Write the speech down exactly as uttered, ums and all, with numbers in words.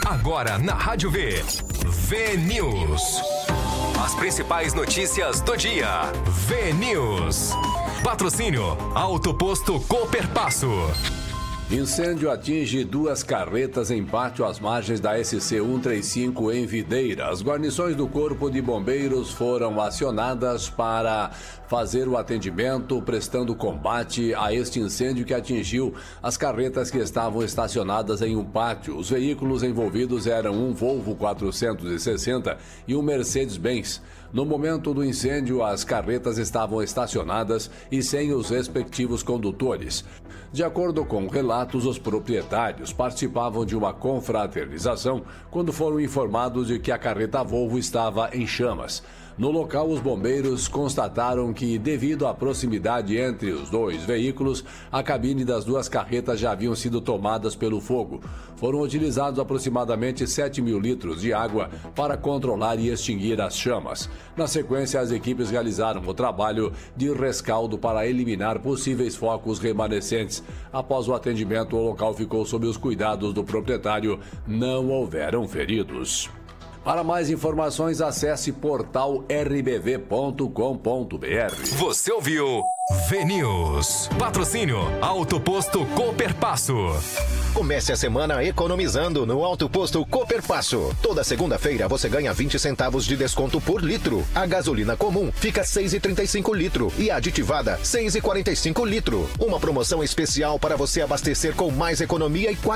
Agora na Rádio V. V News. As principais notícias do dia. V News. Patrocínio Auto Posto Cooperpasso. Incêndio atinge duas carretas em pátio às margens da S C cento e trinta e cinco em Videira. As guarnições do Corpo de Bombeiros foram acionadas para fazer o atendimento, prestando combate a este incêndio que atingiu as carretas que estavam estacionadas em um pátio. Os veículos envolvidos eram um Volvo quatrocentos e sessenta e um Mercedes-Benz. No momento do incêndio, as carretas estavam estacionadas e sem os respectivos condutores. De acordo com relatos, os proprietários participavam de uma confraternização quando foram informados de que a carreta Volvo estava em chamas. No local, os bombeiros constataram que, devido à proximidade entre os dois veículos, a cabine das duas carretas já haviam sido tomadas pelo fogo. Foram utilizados aproximadamente sete mil litros de água para controlar e extinguir as chamas. Na sequência, as equipes realizaram o trabalho de rescaldo para eliminar possíveis focos remanescentes. Após o atendimento, o local ficou sob os cuidados do proprietário. Não houveram feridos. Para mais informações, acesse portal r b v ponto com ponto b r. Você ouviu V News. Patrocínio Auto Posto Cooperpasso. Comece a semana economizando no Auto Posto Cooperpasso. Toda segunda-feira você ganha vinte centavos de desconto por litro. A gasolina comum fica seis reais e trinta e cinco litro e a aditivada seis reais e quarenta e cinco litro. Uma promoção especial para você abastecer com mais economia e qualidade.